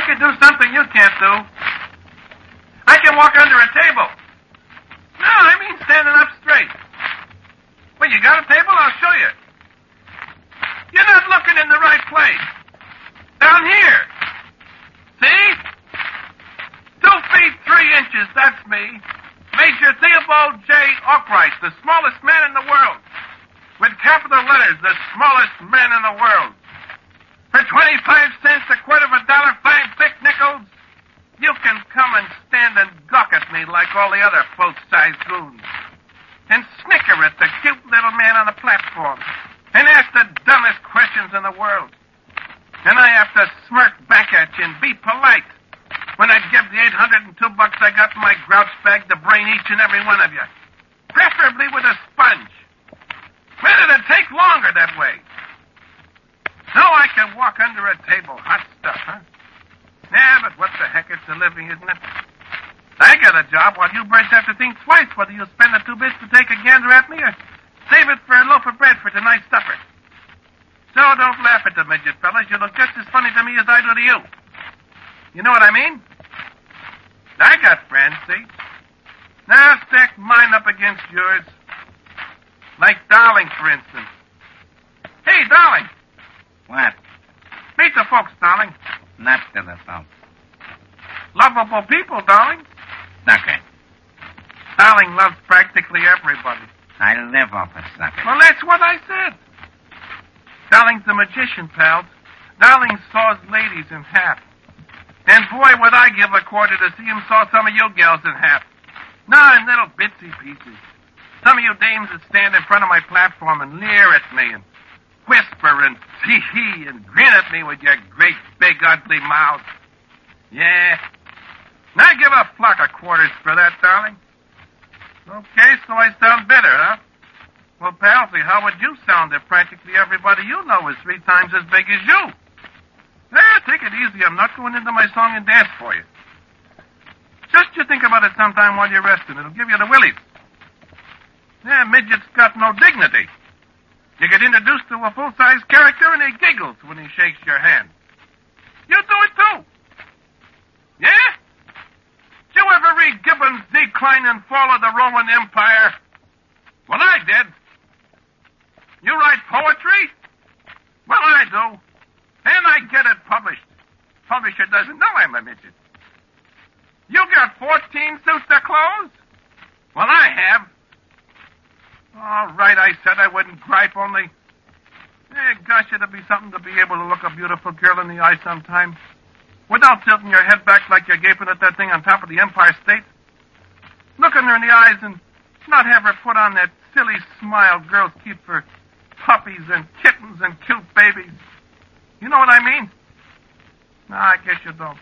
can do something you can't do. I can walk under a table. No, I mean standing up straight. Well, you got a table? I'll show you. You're not looking in the right place. Down here. See? 2 feet 3 inches, that's me. Major Theobald J. Arkwright, the smallest man in the world. With capital letters, the smallest man in the world. For 25 cents, a quarter of a dollar, 5 thick nickels, you can come and stand and gawk at me like all the other full-size goons. And snicker at the cute little man on the platform. And ask the dumbest questions in the world. And I have to smirk back at you and be polite when I give the $802 I got in my grouch bag to brain each and every one of you. Preferably with a sponge. Where did it take longer that way? No, I can walk under a table. Hot stuff, huh? Yeah, but what the heck? It's a living, isn't it? I got a job while you birds have to think twice whether you'll spend the 2 bits to take a gander at me or save it for a loaf of bread for tonight's supper. So don't laugh at the midget, fellas. You look just as funny to me as I do to you. You know what I mean? I got friends, see? Now stack mine up against yours. Like Darling, for instance. Hey, Darling. What? Meet the folks, Darling. Not to the folks. Lovable people, Darling. Sucker. Darling loves practically everybody. I live off a sucker. Well, that's what I said. Darling's a magician, pals. Darling saws ladies in half. And boy, would I give a quarter to see him saw some of you gals in half. No, in little bitsy pieces. Some of you dames that stand in front of my platform and leer at me and whisper and tee-hee and grin at me with your great, big, ugly mouths. Yeah. Now give a flock of quarters for that, Darling. Okay, so I sound better, huh? Well, Palsy, how would you sound if practically everybody you know is 3 times as big as you? Take it easy. I'm not going into my song and dance for you. Just you think about it sometime while you're resting. It'll give you the willies. Yeah, midget's got no dignity. You get introduced to a full-size character and he giggles when he shakes your hand. You do it too. Yeah? Did you ever read Gibbon's Decline and Fall of the Roman Empire? Well, I did. You write poetry? Well, I do. And I get it published. Publisher doesn't know I'm a midget. You got 14 suits of clothes? Well, I have. All right, I said I wouldn't gripe, only... gosh, it'd be something to be able to look a beautiful girl in the eye sometime. Without tilting your head back like you're gaping at that thing on top of the Empire State. Looking her in the eyes and not have her put on that silly smile girls keep for puppies and kittens and cute babies. You know what I mean? No, I guess you don't.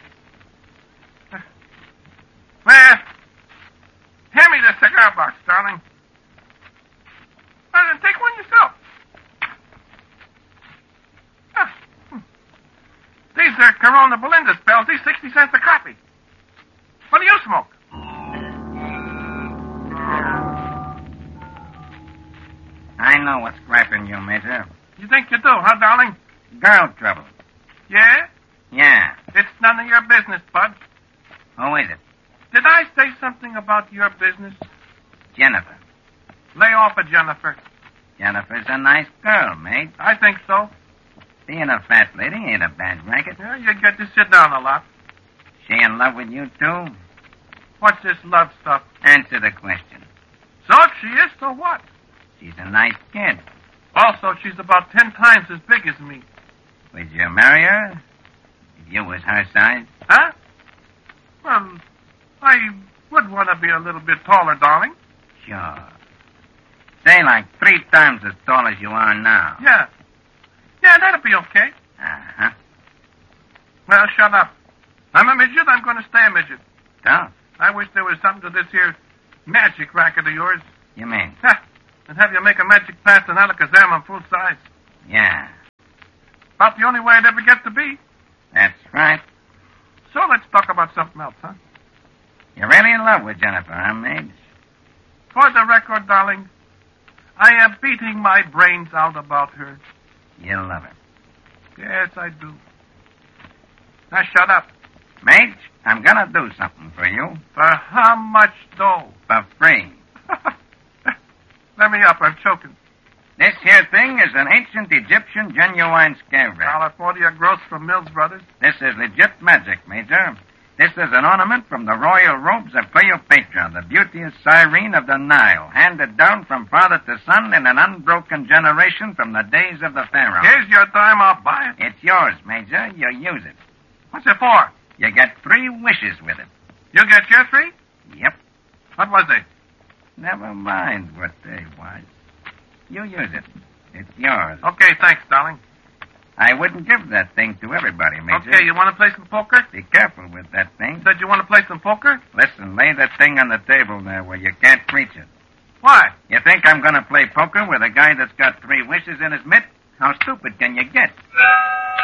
Well, hand me the cigar box, darling. Well, then take one yourself. These are Corona Belinda's, pals. These 60 cents a copy. What do you smoke? I know what's griping you, Major. You think you do, huh, darling? Girl trouble. Yeah? Yeah. It's none of your business, Bud. Who is it? Did I say something about your business? Jennifer. Lay off of Jennifer. Jennifer's a nice girl, mate. I think so. Being a fat lady ain't a bad racket. Yeah, you get to sit down a lot. She in love with you, too? What's this love stuff? Answer the question. So if she is, so what? She's a nice kid. Also, she's about 10 times as big as me. Would you marry her if you was her size? Huh? Well, I would want to be a little bit taller, darling. Sure. Say like 3 times as tall as you are now. Yeah. Yeah, that'll be okay. Uh-huh. Well, shut up. I'm a midget. I'm going to stay a midget. So? I wish there was something to this here magic racket of yours. You mean? Ha! And have you make a magic pass in Alakazam on full size. Yeah. About the only way I'd ever get to be. That's right. So let's talk about something else, huh? You're really in love with Jennifer, huh, Mage? For the record, darling, I am beating my brains out about her. You love her. Yes, I do. Now, shut up. Mage, I'm gonna do something for you. For how much dough? For free. Let me up. I'm choking. This here thing is an ancient Egyptian genuine scare rat. $1.40 gross from Mills Brothers. This is legit magic, Major. This is an ornament from the royal robes of Cleopatra, the beauteous Cyrene of the Nile, handed down from father to son in an unbroken generation from the days of the pharaoh. Here's your dime. I'll buy it. It's yours, Major. You use it. What's it for? You get 3 wishes with it. You get your 3? Yep. What was they? Never mind what they was. You use it. It's yours. Okay, thanks, darling. I wouldn't give that thing to everybody, Major. Okay, you want to play some poker? Be careful with that thing. Said you want to play some poker? Listen, lay that thing on the table there where you can't reach it. Why? You think I'm going to play poker with a guy that's got 3 wishes in his mitt? How stupid can you get?